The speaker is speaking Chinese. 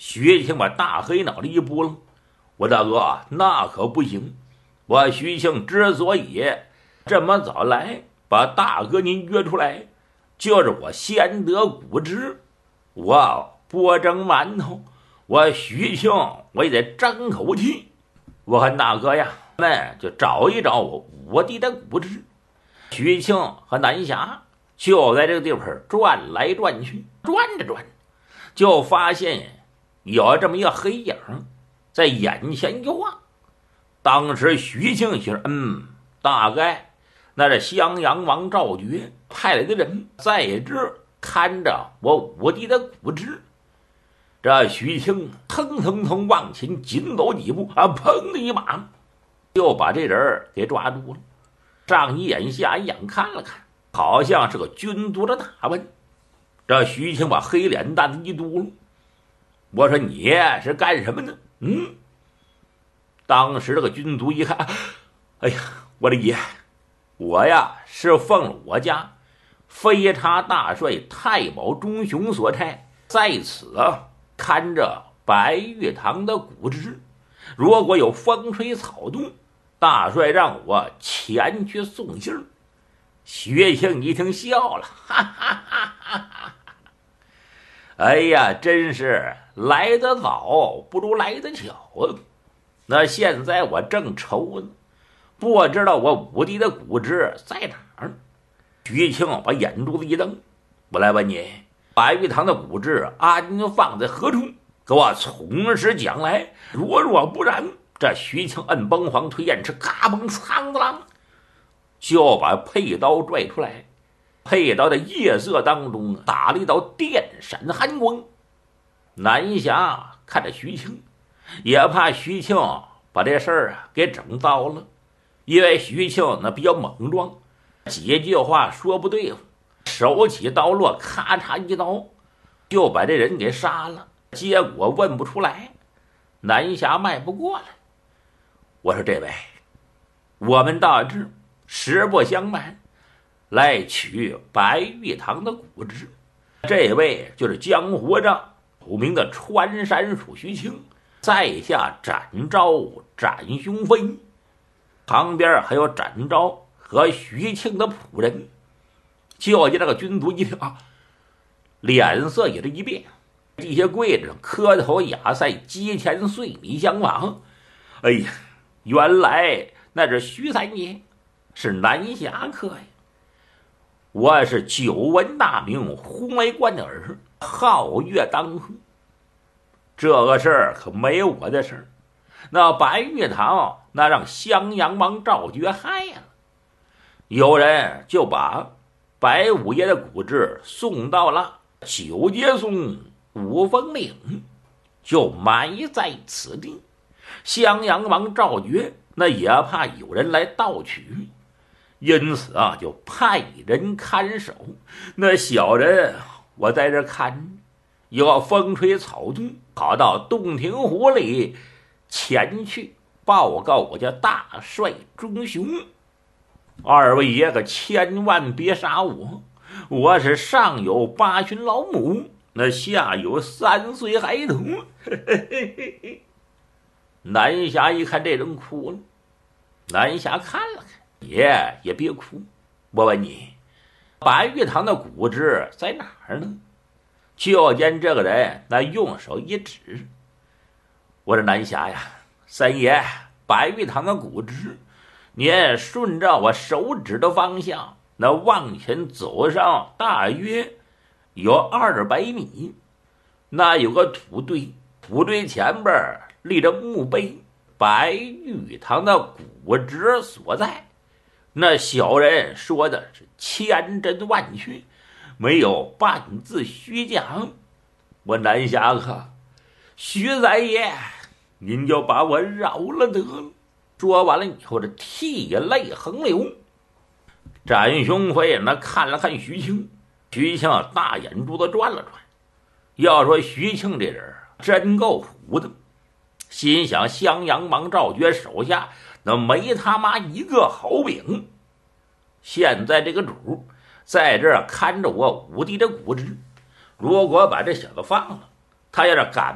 徐庆把大黑脑袋一拨楞：“我大哥，那可不行！我徐庆之所以这么早来，把大哥您约出来，就是我先得骨枝。我不蒸馒头，我徐庆我也得争口气。我看大哥呀，咱们就找一找我五弟的骨枝。”徐庆和南侠就在这个地方转来转去，转着转，就发现有这么一个黑影在眼前一晃。当时徐庆心说：“大概那是襄阳王赵觉派来的人在这看着我五弟的骨枝。”这徐庆腾腾腾往前紧走几步砰的一把就把这人给抓住了，上一眼下一眼看了看，好像是个军族的打扮。这徐庆把黑脸蛋子一嘟噜：“我说你是干什么呢？”当时这个军卒一看：“哎呀，我的爷，我呀是奉了我家飞叉大帅太保钟雄所差，在此看着白玉堂的骨枝，如果有风吹草动，大帅让我前去送信儿。”薛庆一听笑了：“哈哈哈哈哈！哎呀，真是来得早不如来得巧啊！那现在我正愁呢，不知道我五弟的骨枝在哪儿。”徐庆把眼珠子一瞪：“我来问你，白玉堂的骨枝安放在何处？给我从实讲来。若不然，这徐庆摁崩黄推燕翅，嘎嘣苍子啷，就把佩刀拽出来。佩刀的夜色当中打了一道电闪寒光。南侠看着徐庆，也怕徐庆把这事儿给整糟了，因为徐庆那比较莽撞，几句话说不对付，手起刀落，咔嚓一刀就把这人给杀了。结果问不出来，南侠迈不过来。我说：“这位，我们到这实不相瞒，来取白玉堂的骨枝。这位就是江湖上有名的穿山鼠徐庆，在下展昭展雄飞，旁边还有展昭和徐庆的仆人。”就见那个军卒一听脸色也是一变，这些跪着磕头雅赛，阶前岁米相往。哎呀，原来那是徐三爷，是南侠客呀！我是久闻大名，呼为贯耳，皓月当空。这个事儿可没有我的事儿，那白玉堂那让襄阳王赵觉害了，有人就把白五爷的骨枝送到了九节松五峰岭，就埋在此地。襄阳王赵觉那也怕有人来盗取，因此就派人看守。那小人我在这看，有风吹草动，跑到洞庭湖里前去报告我家大帅钟雄。二位爷可千万别杀我，我是上有8旬老母，那下有3岁孩童。南侠一看这人哭了，南侠看了看，也别哭，我问你，白玉堂的骨枝在哪儿呢？就见这个人那用手一指，我说：“南侠呀，三爷，白玉堂的骨枝，您顺着我手指的方向，那往前走上大约有200米，那有个土堆，土堆前边立着墓碑，白玉堂的骨枝所在。那小人说的是千真万确，没有半字虚假。我南侠客，徐三爷，您就把我饶了得了。”说完了以后，这涕泪横流。展雄辉那看了看徐庆，徐庆大眼珠子转了转。要说徐庆这人真够虎的，心想襄阳王赵觉手下那没他妈一个好饼。现在这个主在这看着我五弟的骨枝，如果把这小子放了，他要是敢